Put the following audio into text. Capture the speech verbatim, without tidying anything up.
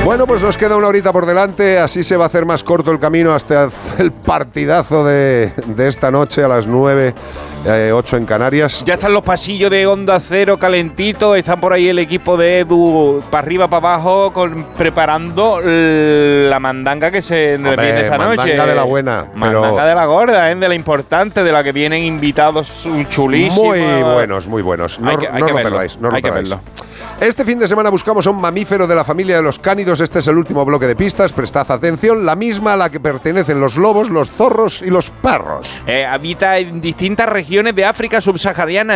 Bueno, pues nos queda una horita por delante, así se va a hacer más corto el camino hasta el partidazo de, de esta noche a las nueve, eh, ocho en Canarias. Ya están los pasillos de Onda Cero calentitos, están por ahí el equipo de Edu para arriba, para abajo, con, preparando la mandanga que se nos viene esta mandanga noche. Mandanga de la buena. Mandanga pero de la gorda, ¿eh? De la importante, de la que vienen invitados chulísimos. Muy buenos, muy buenos. No, hay que, hay no que lo verlo, perdáis, no hay lo que perdáis. verlo. Este fin de semana buscamos a un mamífero de la familia de los cánidos. Este es el último bloque de pistas. Prestad atención. La misma a la que pertenecen los lobos, los zorros y los perros. Eh, habita en distintas regiones de África subsahariana.